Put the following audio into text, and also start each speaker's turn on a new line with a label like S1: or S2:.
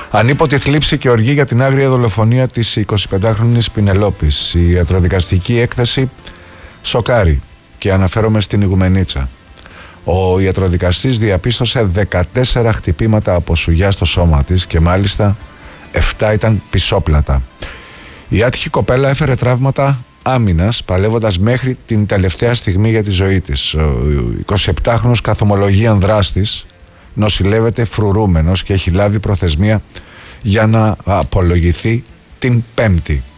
S1: Ανίποτη θλίψη και οργή για την άγρια δολοφονία της 25χρονης Πινελόπης. Η ιατροδικαστική έκθεση σοκάρει και αναφέρομαι στην Ιγουμενίτσα. Ο ιατροδικαστής διαπίστωσε 14 χτυπήματα από σουγιά στο σώμα της και μάλιστα 7 ήταν πισόπλατα. Η άτυχη κοπέλα έφερε τραύματα άμυνας παλεύοντας μέχρι την τελευταία στιγμή για τη ζωή της. Ο 27χρονος καθομολογίαν δράστης νοσηλεύεται φρουρούμενος και έχει λάβει προθεσμία για να απολογηθεί την Πέμπτη.